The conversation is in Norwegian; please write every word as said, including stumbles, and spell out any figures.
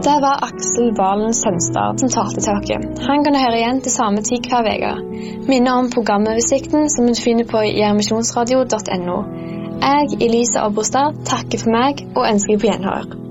Det var Aksel Valen Sønstad som talte til dere. Han kan høre igjen til samme tid hver vega. Minner om programoversikten som du finner på gjermisjonsradio punktum no. Jeg, Elise Abrostad, takker for meg og ønsker på gjenhør.